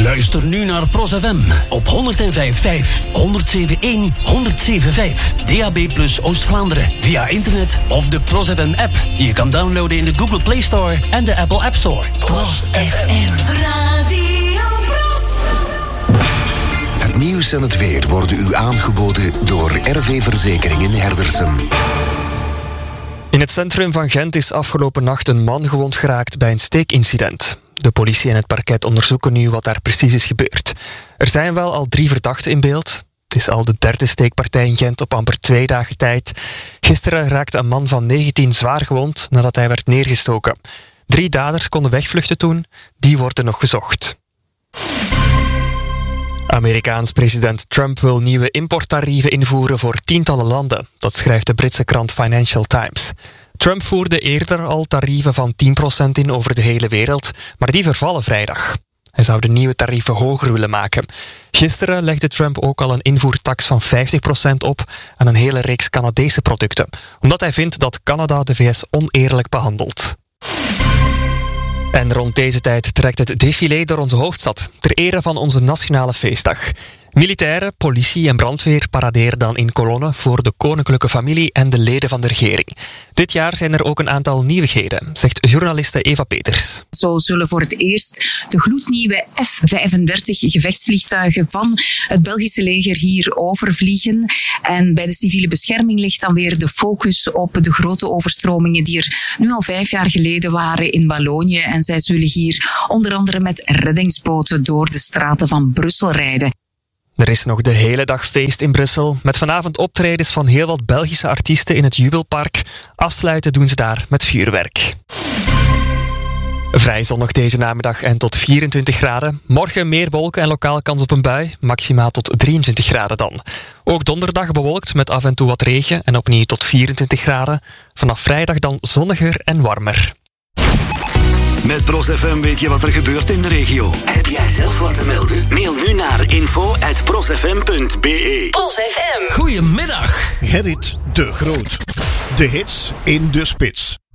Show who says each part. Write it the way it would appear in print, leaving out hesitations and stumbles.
Speaker 1: Luister nu naar Pros FM op 105.5, 107.1, 107.5. DAB+ Oost-Vlaanderen via internet of de Pros FM app die je kan downloaden in de Google Play Store en de Apple App Store.
Speaker 2: Pros FM. Radio Pros.
Speaker 3: Het nieuws en het weer worden u aangeboden door RV Verzekeringen Herdersum.
Speaker 4: In het centrum van Gent is afgelopen nacht een man gewond geraakt bij een steekincident. De politie en het parket onderzoeken nu wat daar precies is gebeurd. Er zijn wel al 3 verdachten in beeld. Het is al de 3e steekpartij in Gent op amper 2 dagen tijd. Gisteren raakte een man van 19 zwaar gewond nadat hij werd neergestoken. 3 daders konden wegvluchten toen. Die worden nog gezocht. Amerikaans president Trump wil nieuwe importtarieven invoeren voor tientallen landen. Dat schrijft de Britse krant Financial Times. Trump voerde eerder al tarieven van 10% in over de hele wereld, maar die vervallen vrijdag. Hij zou de nieuwe tarieven hoger willen maken. Gisteren legde Trump ook al een invoertax van 50% op aan een hele reeks Canadese producten, omdat hij vindt dat Canada de VS oneerlijk behandelt. En rond deze tijd trekt het défilé door onze hoofdstad, ter ere van onze nationale feestdag. Militairen, politie en brandweer paraderen dan in kolonnen voor de koninklijke familie en de leden van de regering. Dit jaar zijn er ook een aantal nieuwigheden, zegt journaliste Eva Peters.
Speaker 5: Zo zullen voor het eerst de gloednieuwe F-35 gevechtsvliegtuigen van het Belgische leger hier overvliegen. En bij de civiele bescherming ligt dan weer de focus op de grote overstromingen die er nu al 5 jaar geleden waren in Wallonië. En zij zullen hier onder andere met reddingsboten door de straten van Brussel rijden.
Speaker 4: Er is nog de hele dag feest in Brussel, met vanavond optredens van heel wat Belgische artiesten in het Jubelpark. Afsluiten doen ze daar met vuurwerk. Vrij zonnig deze namiddag en tot 24 graden. Morgen meer wolken en lokaal kans op een bui, maximaal tot 23 graden dan. Ook donderdag bewolkt met af en toe wat regen en opnieuw tot 24 graden. Vanaf vrijdag dan zonniger en warmer.
Speaker 3: Met Pros FM weet je wat er gebeurt in de regio. Heb jij zelf wat te melden? Mail nu naar info@prosfm.be.
Speaker 2: Pros FM.
Speaker 1: Goedemiddag.
Speaker 6: Gerrit de Groot. De hits in de spits.